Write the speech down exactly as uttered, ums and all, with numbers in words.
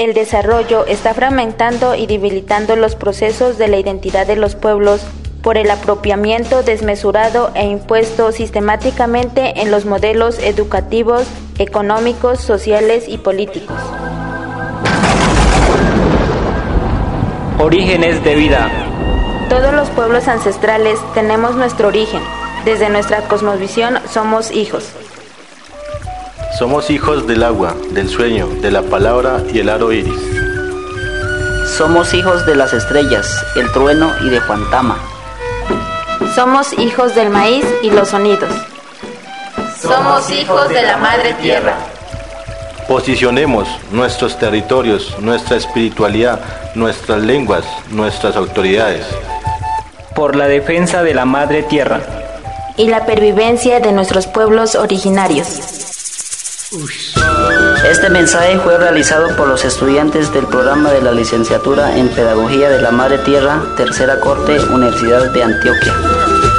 el desarrollo está fragmentando y debilitando los procesos de la identidad de los pueblos por el apropiamiento desmesurado e impuesto sistemáticamente en los modelos educativos, económicos, sociales y políticos. Orígenes de vida. Todos los pueblos ancestrales tenemos nuestro origen. Desde nuestra cosmovisión somos hijos. Somos hijos del agua, del sueño, de la palabra y el aro iris. Somos hijos de las estrellas, el trueno y de Juantama. Somos hijos del maíz y los sonidos. Somos hijos de la madre tierra. Posicionemos nuestros territorios, nuestra espiritualidad, nuestras lenguas, nuestras autoridades. Por la defensa de la madre tierra. Y la pervivencia de nuestros pueblos originarios. Este mensaje fue realizado por los estudiantes del programa de la licenciatura en Pedagogía de la Madre Tierra, Tercera Corte, Universidad de Antioquia.